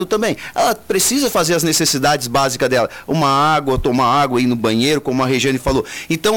também. Ela precisa fazer as necessidades básicas dela. Uma água, tomar água, ir no banheiro, como a Regiane falou. Então,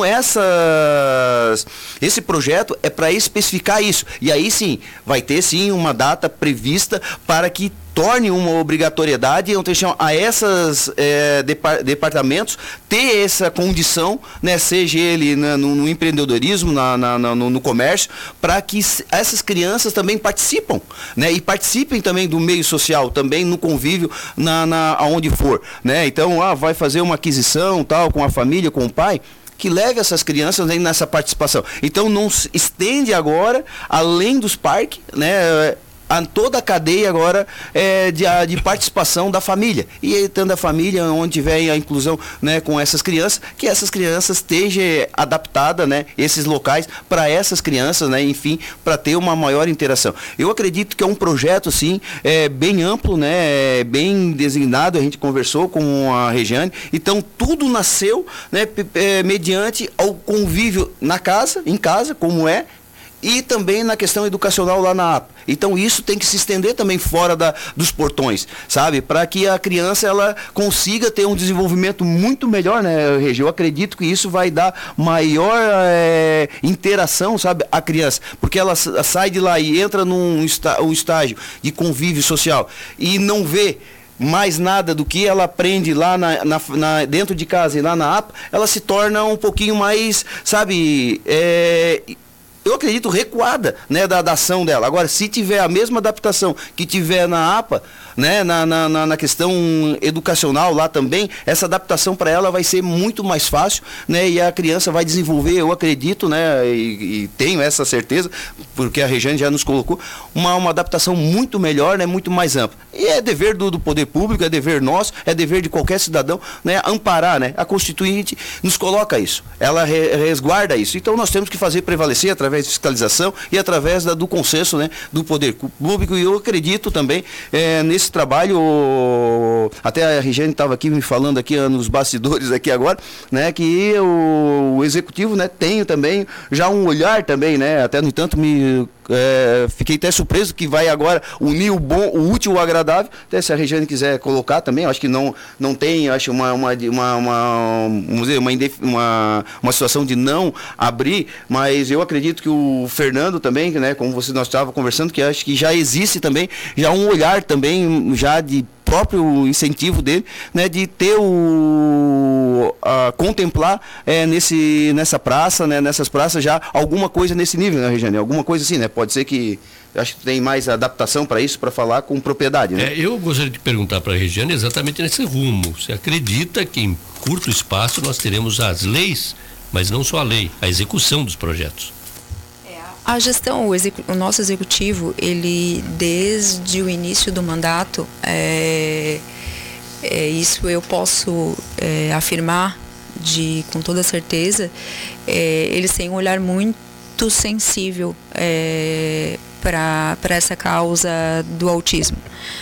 esse projeto é para especificar isso. E aí sim, vai ter sim uma data prevista para que torne uma obrigatoriedade a esses departamentos ter essa condição, né, seja ele no empreendedorismo, no comércio, para que essas crianças também participem, né, e participem também do meio social, também no convívio, aonde for, né? Então, vai fazer uma aquisição, tal, com a família, com o pai, que leve essas crianças nessa participação. Então, não se estende agora, além dos parques, né, a toda a cadeia agora de participação da família. E estando a família, onde tiver a inclusão, né, com essas crianças, que essas crianças estejam adaptadas, né, esses locais para essas crianças, né, enfim, para ter uma maior interação. Eu acredito que é um projeto, sim, bem amplo, né, bem designado, a gente conversou com a Regiane, então tudo nasceu, né, mediante ao convívio em casa, como e também na questão educacional lá na APA. Então isso tem que se estender também fora dos portões, sabe? Para que a criança ela consiga ter um desenvolvimento muito melhor, né, Regi? Eu acredito que isso vai dar maior interação, sabe, à criança. Porque ela sai de lá e entra num estágio de convívio social e não vê mais nada do que ela aprende lá dentro de casa e lá na APA, ela se torna um pouquinho mais, sabe, eu acredito, recuada, né, da ação dela. Agora, se tiver a mesma adaptação que tiver na APA, né, na questão educacional lá também, essa adaptação para ela vai ser muito mais fácil, né, e a criança vai desenvolver, eu acredito, né, e tenho essa certeza, porque a Regiane já nos colocou, uma adaptação muito melhor, né, muito mais ampla. E é dever do poder público, é dever nosso, é dever de qualquer cidadão, né, amparar, né, a Constituinte nos coloca isso, ela resguarda isso. Então nós temos que fazer prevalecer através de fiscalização e através do consenso, né, do poder público, e eu acredito também nesse trabalho, até a Regiane estava aqui me falando aqui nos bastidores aqui agora, né, que o executivo, né, tem também já um olhar também, né, até no entanto fiquei até surpreso que vai agora unir o útil ao agradável. Até se a Regiane quiser colocar também, acho que não tem, acho uma situação de não abrir, mas eu acredito que o Fernando também, né, como nós estávamos conversando, que acho que já existe também já um olhar também já de próprio incentivo dele, né, de ter contemplar nessa praça, né, nessas praças já alguma coisa nesse nível, né, Regiane? Alguma coisa assim, né? Pode ser que acho que tem mais adaptação para isso, para falar com propriedade, né? Eu gostaria de perguntar para a Regiane exatamente nesse rumo. Você acredita que em curto espaço nós teremos as leis, mas não só a lei, a execução dos projetos? A gestão, o nosso executivo, ele desde o início do mandato, isso eu posso afirmar com toda certeza, eles têm um olhar muito sensível para essa causa do autismo.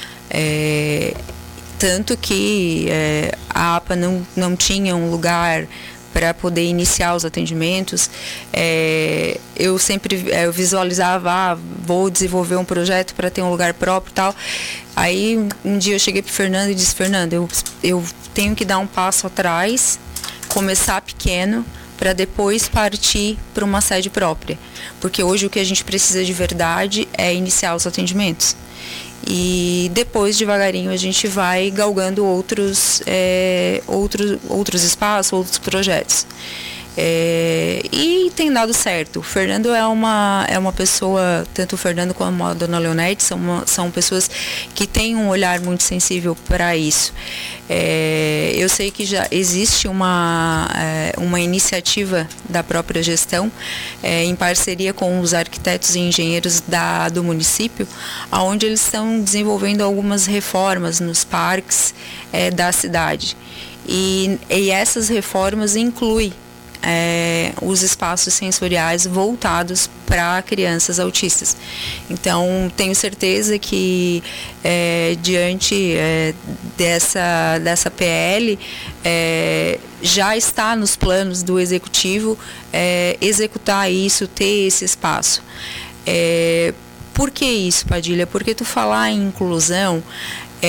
Tanto que a APA não tinha um lugar para poder iniciar os atendimentos, eu sempre visualizava, vou desenvolver um projeto para ter um lugar próprio e tal. Aí um dia eu cheguei para o Fernando e disse: Fernando, eu tenho que dar um passo atrás, começar pequeno, para depois partir para uma sede própria. Porque hoje o que a gente precisa de verdade é iniciar os atendimentos. E depois, devagarinho, a gente vai galgando outros espaços, outros projetos. E tem dado certo. O Fernando é uma pessoa, tanto o Fernando como a dona Leonete são pessoas que têm um olhar muito sensível para isso. Eu sei que já existe uma iniciativa da própria gestão, em parceria com os arquitetos e engenheiros do município, onde eles estão desenvolvendo algumas reformas nos parques da cidade. E essas reformas incluem os espaços sensoriais voltados para crianças autistas. Então, tenho certeza que diante dessa PL, já está nos planos do executivo executar isso, ter esse espaço. Por que isso, Padilha? Porque tu falar em inclusão,